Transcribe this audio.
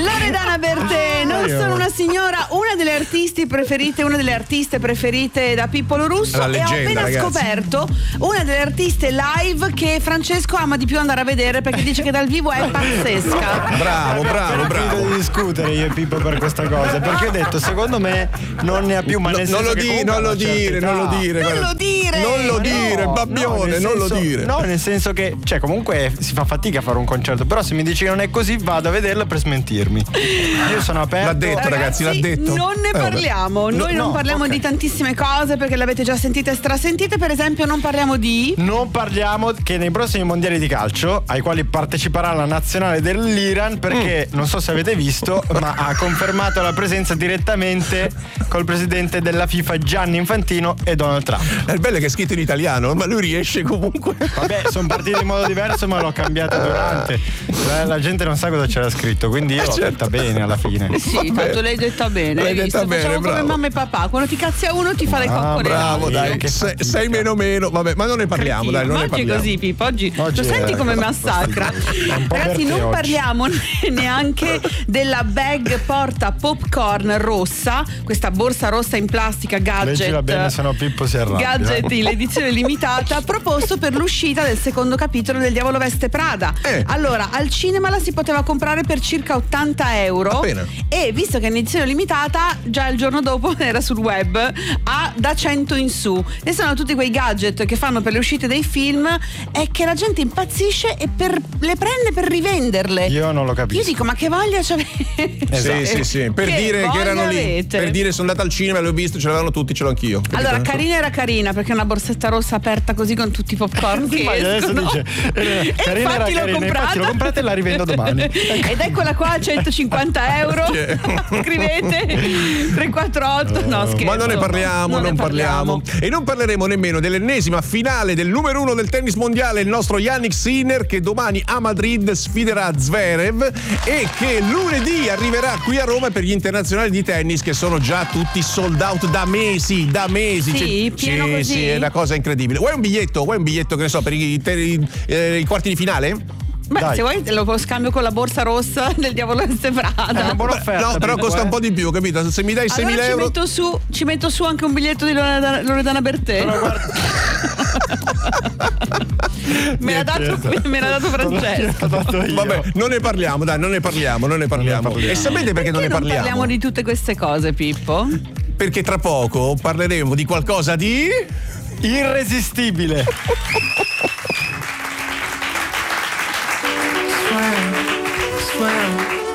Loredana Bertè, non sono una signora, una delle artiste preferite da Pippo Lorusso, La leggenda, e ho appena ragazzi. scoperto una delle artiste live che Francesco ama di più andare a vedere, perché dice che dal vivo è pazzesca. Bravo. Devo discutere io e Pippo per questa cosa, perché ho detto secondo me non ne ha più, ma nel Non senso lo che dire, comunque non lo a una certa dire, non lo età- dire. Non guarda. lo dire! Non lo No, dire, babbione, nel non lo senso- dire. No, nel senso che, cioè, comunque si fa fatica a fare un concerto, però se mi dici che non è così, vado a vederlo per smentirmi. Io sono aperto. L'ha detto, ragazzi, l'ha detto. Non ne vabbè. parliamo. Noi non parliamo di tantissime cose perché le avete già sentite e strasentite. Per esempio, non parliamo di. Non parliamo che nei prossimi mondiali di calcio, ai quali parteciperà la nazionale dell'Iran, perché non so se avete visto, ma ha confermato la presenza direttamente col presidente della FIFA Gianni Infantino e Donald Trump. Il bello è che è scritto in italiano, ma lui riesce comunque. Vabbè, sono partiti in modo diverso, ma l'ho cambiato durante. La gente non sa cosa c'era scritto, quindi io l'ho detta bene alla fine. Sì, tanto l'hai detta bene. L'hai Hai detta visto? bene, Facciamo come bravo. mamma e papà. Quando ti cazia uno ti fa le coccole. Bravo, nell'altro. dai, che fatica. sei meno, vabbè, ma non ne parliamo, dai, non Ma ne oggi è parliamo. così, Pippo. Oggi lo Oggi senti è- come massacra. un po' Ragazzi, per te non oggi. parliamo neanche della bag porta popcorn rossa, questa borsa rossa in plastica gadget. Leggila bene, sennò Pippo si arrabbia. Gadget in edizione limitata, proposto per l'uscita del secondo capitolo del Diavolo Veste Prada. Allora, al cinema la si poteva comprare per circa 80 euro. Appena. E visto che è in edizione limitata, già il giorno dopo era sul web da 100 in su. E sono tutti quei gadget che fanno per le uscite dei film e che la gente impazzisce e le prende per rivenderle. Io non lo capisco. Io dico, ma che voglia c'avete? Sì, sì. Per Che dire che voglia erano lì. avete? Per dire sono andata al cinema e l'ho visto, ce l'avevano tutti, ce l'ho anch'io. Allora, Capito? carina era carina perché è una borsetta rossa aperta così con tutti i popcorn che Ma adesso escono. dice, E carina era infatti l'ho carina, comprata. infatti l'ho comprata e la rivendo domani. Ed eccola qua a 150 euro. Scrivete 348. No, scherzo. Ma non ne parliamo, non parliamo. E non parleremo nemmeno dell'ennesima finale del numero 1 del tennis mondiale, il nostro Yannick Sinner, che domani a Madrid sfiderà Zverev e che lunedì arriverà qui a Roma per gli internazionali di tennis, che sono già tutti sold out da mesi. Sì, pieno così? Sì, è una cosa incredibile. Vuoi un biglietto, che ne so, per i quarti di finale? Beh, Dai. se vuoi te lo scambio con la borsa rossa del Diavolo Veste Prada. È una buona offerta. No, però Pippo, costa un po' di più, capito? Se mi dai 6.000 Allora euro. ci metto su anche un biglietto di Loredana Bertè. Me l'ha dato Francesco. Vabbè, non ne parliamo, dai, non ne parliamo. E sapete perché non ne parliamo? Parliamo di tutte queste cose, Pippo? Perché tra poco parleremo di qualcosa di irresistibile. Swam